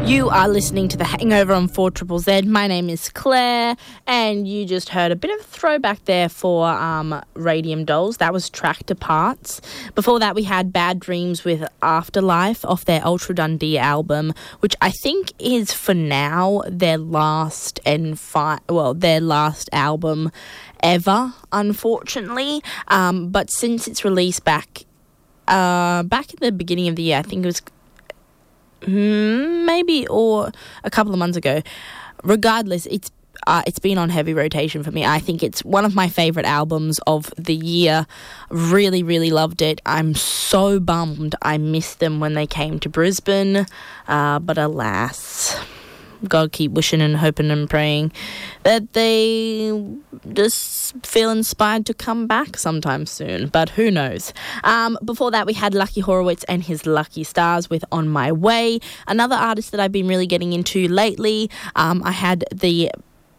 You are listening to The Hangover on 4ZZZ. My name is Claire, and you just heard a bit of a throwback there for Radium Dolls. That was Tractor Parts. Before that, we had Bad Dreams with Afterlife off their Ultra Dundee album, which I think is, for now, their last album ever, unfortunately. But since its release back at the beginning of the year, I think it was maybe or a couple of months ago. Regardless, it's been on heavy rotation for me. I think it's one of my favourite albums of the year. Really, really loved it. I'm so bummed I missed them when they came to Brisbane, but alas, God, keep wishing and hoping and praying that they just feel inspired to come back sometime soon, but who knows. Before that, we had Lucky Horowitz and his Lucky Stars with On My Way, another artist that I've been really getting into lately. I had the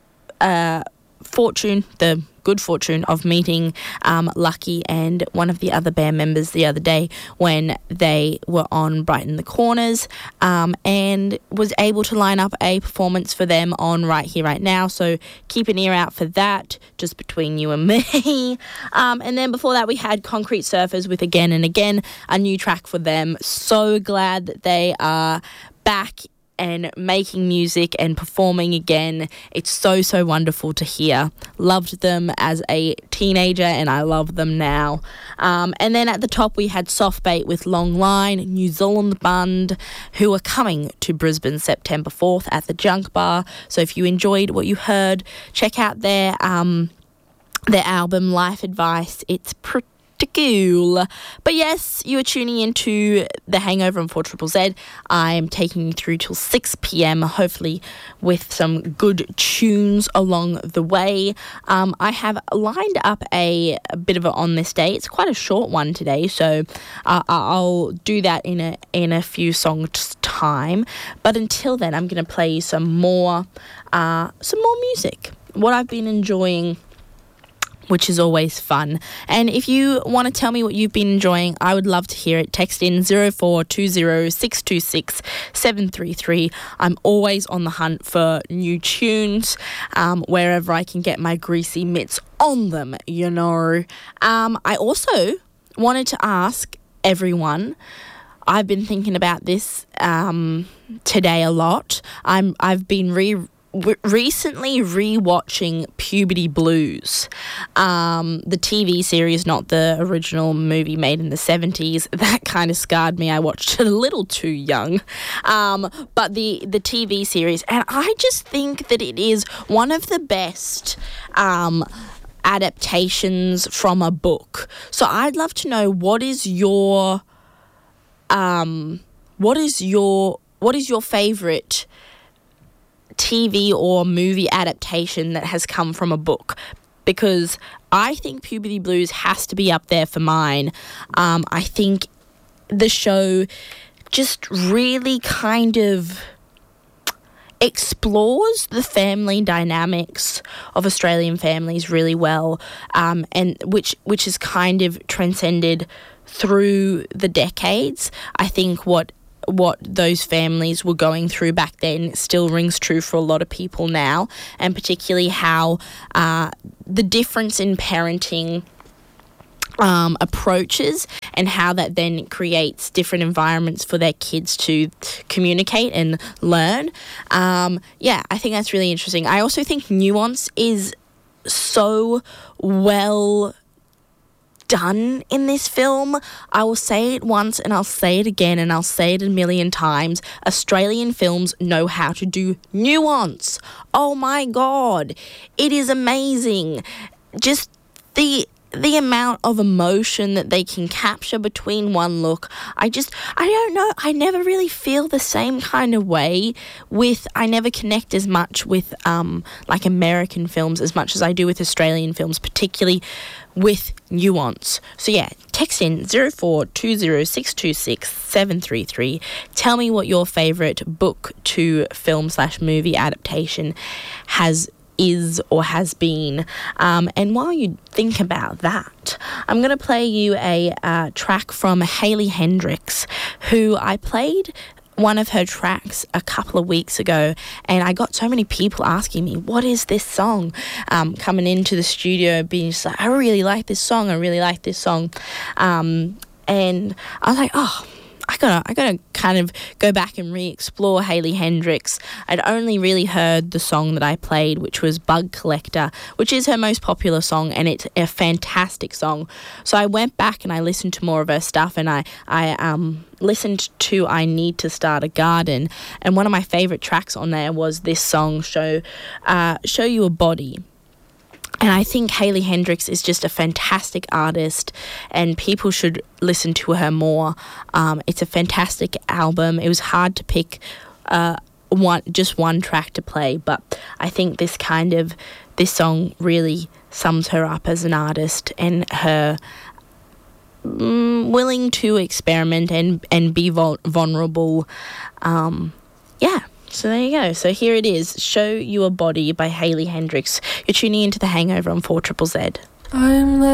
good fortune of meeting Lucky and one of the other band members the other day when they were on Brighten the Corners, and was able to line up a performance for them on Right Here Right Now, so keep an ear out for that, just between you and me. And then before that, we had Concrete Surfers with Again and Again, a new track for them. So glad that they are back and making music and performing again. It's so, so wonderful to hear. Loved them as a teenager and I love them now. And then at the top we had Soft Bait with Long Line, New Zealand band, who are coming to Brisbane September 4th at the Junk Bar. So if you enjoyed what you heard, check out their album Life Advice. It's pretty cool. But yes, you are tuning into The Hangover on 4ZZZ. I'm taking you through till 6 p.m, hopefully with some good tunes along the way. I have lined up a bit of it on this day. It's quite a short one today, so I'll do that in a few songs time. But until then, I'm going to play you some more music. What I've been enjoying, which is always fun. And if you want to tell me what you've been enjoying, I would love to hear it. Text in 0420 626 733. I'm always on the hunt for new tunes, wherever I can get my greasy mitts on them, you know. I also wanted to ask everyone, I've been thinking about this today a lot. I've been recently rewatching Puberty Blues, the TV series, not the original movie made in the 70s. That kind of scarred me. I watched it a little too young, but the TV series, and I just think that it is one of the best adaptations from a book. So I'd love to know, what is your favorite TV or movie adaptation that has come from a book? Because I think Puberty Blues has to be up there for mine. I think the show just really kind of explores the family dynamics of Australian families really well, and which is kind of transcended through the decades. I think what those families were going through back then still rings true for a lot of people now, and particularly how the difference in parenting approaches and how that then creates different environments for their kids to communicate and learn. I think that's really interesting. I also think nuance is so well done in this film. I will say it once and I'll say it again and I'll say it a million times. Australian films know how to do nuance. Oh my God. It is amazing. Just the amount of emotion that they can capture between one look. I don't know. I never really feel the same kind of way I never connect as much with like American films as much as I do with Australian films, particularly with nuance. So yeah, text in 0420 626 733. Tell me what your favourite book to film/movie adaptation is or has been. And while you think about that, I'm going to play you a track from Hayley Hendricks, who I played one of her tracks a couple of weeks ago, and I got so many people asking me, what is this song? Coming into the studio, being just like, I really like this song. And I was like, I gotta kind of go back and re-explore Hayley Hendrix. I'd only really heard the song that I played, which was Bug Collector, which is her most popular song, and it's a fantastic song. So I went back and I listened to more of her stuff, and I listened to I Need to Start a Garden, and one of my favourite tracks on there was this song, Show You a Body. And I think Hayley Hendrix is just a fantastic artist, and people should listen to her more. It's a fantastic album. It was hard to pick one track to play, but I think this song really sums her up as an artist, and her willing to experiment and be vulnerable. So there you go. So here it is, Show You a Body by Hayley Hendrix. You're tuning into The Hangover on 4ZZZ.